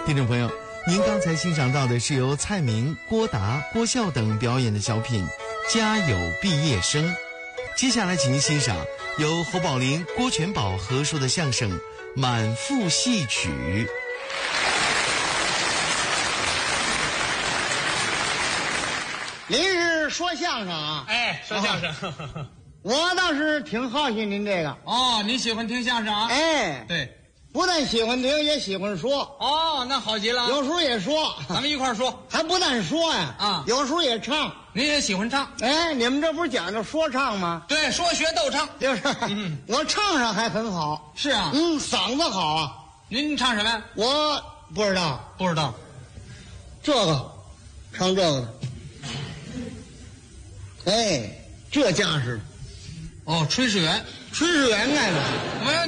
听众朋友，您刚才欣赏到的是由蔡明、郭达、郭笑等表演的小品《家有毕业生》。接下来请您欣赏由侯宝林、郭全宝合说的相声《满腹戏曲》。 您是说相声啊？ 哎，说相声。 我倒是挺好奇您这个。 哦，你喜欢听相声啊？ 哎， 对。 不但喜欢听，也喜欢说。 哦，那好极了。 有时候也说， 咱们一块儿说。 还不但说呀， 啊， 有时候也唱。 您也喜欢唱？ 哎，你们这不是讲究说唱吗？ 对，说学逗唱。 就是，我唱上还很好。 是啊。 嗓子好啊。 您唱什么呀？ 我不知道。 不知道。 这个，唱这个的。哎，这架势。 哦，炊事员。 炊事员干的。 没有。